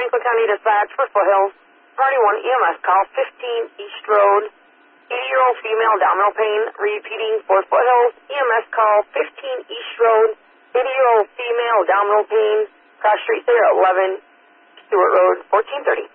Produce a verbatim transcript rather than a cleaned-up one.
Franklin County Dispatch for Foothills. Party one E M S call fifteen East Road. eighty-year-old female abdominal pain. Repeating for Foothills. E M S call fifteen East Road. eighty-year-old female abdominal pain. Cross Street there at eleven Stewart Road, fourteen thirty.